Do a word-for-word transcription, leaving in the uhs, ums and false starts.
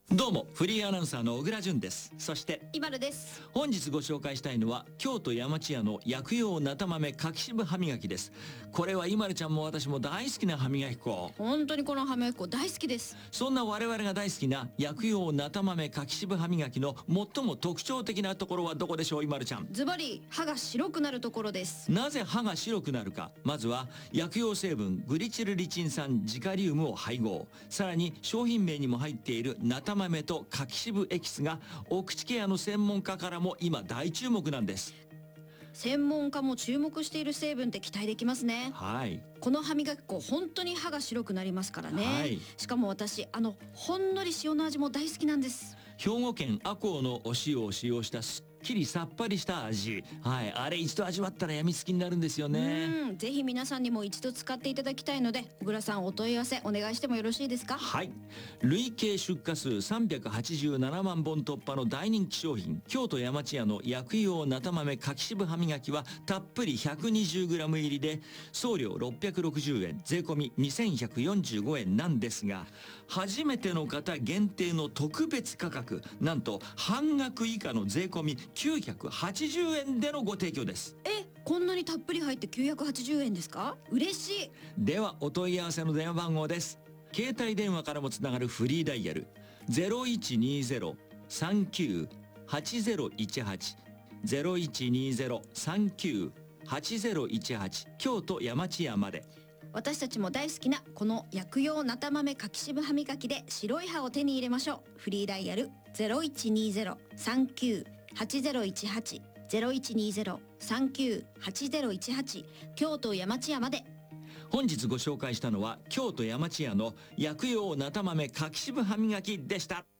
どうもフリーアナウンサーの小倉淳です。そしてイバルです。 本日ご紹介したいのは京都山千屋の薬用なた豆柿渋歯磨きです。これはイマルちゃんも私も大好きな歯磨き粉。 本当にこの歯磨き粉大好きです。 そんな我々が大好きな薬用なた豆柿渋歯磨きの最も特徴的なところはどこでしょう、イマルちゃん。 ズバリ歯が白くなるところです。 なぜ歯が白くなるか。まずは薬用成分グリチルリチン酸ジカリウムを配合、さらに商品名にも入っているなた豆と柿渋エキスがお口ケアの専門家からも今大注目なんです。 専門家も注目している成分って期待できますね。 はい、 この歯磨き粉本当に歯が白くなりますからね、 はい、 しかも私あのほんのり塩の味も大好きなんです。 兵庫県赤穂のお塩を使用したすっきりさっぱりした味、はい、あれ一度味わったらやみつきになるんですよね。 うん、ぜひ皆さんにも一度使っていただきたいので、小倉さんお問い合わせお願いしてもよろしいですか？ はい、累計出荷数さんびゃくはちじゅうななまんぼん突破の大人気商品、京都山千屋の薬用なた豆柿渋歯磨きはたっぷり ひゃくにじゅうグラム 入りで送料ろっぴゃくろくじゅうえん、税込みにせんひゃくよんじゅうごえんなんですが、初めての方限定の特別価格、なんと半額以下の税込みきゅうひゃくはちじゅうえんでのご提供です。 え、こんなにたっぷり入ってきゅうひゃくはちじゅうえんですか？嬉しい。 ではお問い合わせの電話番号です。携帯電話からもつながるフリーダイヤル ゼロいちにゼロ さんきゅう はちゼロいちはち ゼロいちにゼロ さんきゅう はちゼロいちはち、京都山千屋まで。 私たちも大好きなこの薬用なた豆柿渋歯磨きで白い歯を手に入れましょう。フリーダイヤル ゼロいちにゼロ さんきゅう はちゼロいちはち ゼロいちにゼロ さんきゅう はちゼロいちはち、京都山千屋まで。 本日ご紹介したのは京都山千屋の薬用なた豆柿渋歯磨きでした。